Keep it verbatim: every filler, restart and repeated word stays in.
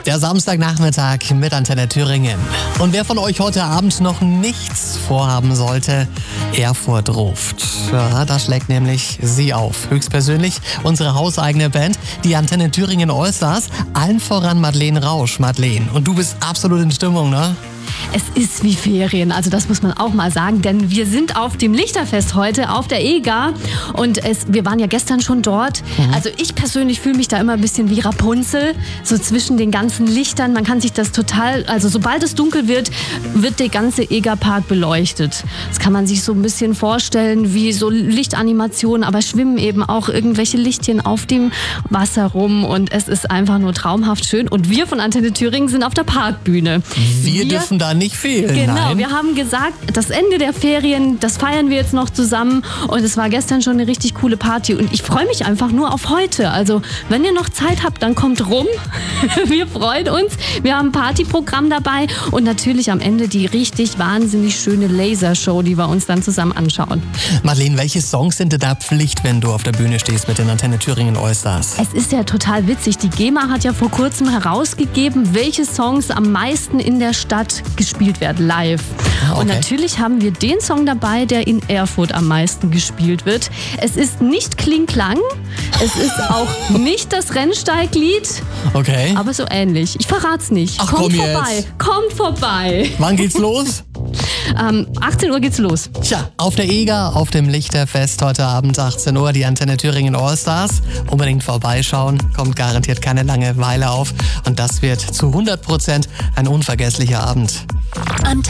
Der Samstagnachmittag mit Antenne Thüringen. Und wer von euch heute Abend noch nichts vorhaben sollte, Erfurt ruft. Ja, da schlägt nämlich sie auf. Höchstpersönlich unsere hauseigene Band, die Antenne Thüringen Allstars. Allen voran Madeleine Rausch. Madeleine, und du bist absolut in Stimmung, ne? Es ist wie Ferien, also das muss man auch mal sagen, denn wir sind auf dem Lichterfest heute auf der E G A und es, wir waren ja gestern schon dort. Mhm. Also ich persönlich fühle mich da immer ein bisschen wie Rapunzel, so zwischen den ganzen Lichtern. Man kann sich das total, also sobald es dunkel wird, wird der ganze E G A-Park beleuchtet. Das kann man sich so ein bisschen vorstellen wie so Lichtanimationen, aber schwimmen eben auch irgendwelche Lichtchen auf dem Wasser rum und es ist einfach nur traumhaft schön. Und wir von Antenne Thüringen sind auf der Parkbühne. Wir, wir dürfen da nicht fehlen. Genau, nein. Wir haben gesagt, das Ende der Ferien, das feiern wir jetzt noch zusammen und es war gestern schon eine richtig coole Party und ich freue mich einfach nur auf heute. Also wenn ihr noch Zeit habt, dann kommt rum. Wir freuen uns. Wir haben ein Partyprogramm dabei und natürlich am Ende die richtig wahnsinnig schöne Lasershow, die wir uns dann zusammen anschauen. Madeleine, welche Songs sind denn da Pflicht, wenn du auf der Bühne stehst mit den Antenne Thüringen Allstars? Es ist ja total witzig. Die GEMA hat ja vor kurzem herausgegeben, welche Songs am meisten in der Stadt gespielt werden, live. Ah, okay. Und natürlich haben wir den Song dabei, der in Erfurt am meisten gespielt wird. Es ist nicht Kling Klang, es ist auch nicht das Rennsteiglied, okay. aber so ähnlich. Ich verrat's nicht. Ach, Kommt komm vorbei, jetzt. kommt vorbei. Wann geht's los? Ähm, achtzehn Uhr geht's los. Tja, auf der E G A, auf dem Lichterfest heute Abend achtzehn Uhr, die Antenne Thüringen Allstars. Unbedingt vorbeischauen, kommt garantiert keine Langeweile auf und das wird zu hundert Prozent ein unvergesslicher Abend.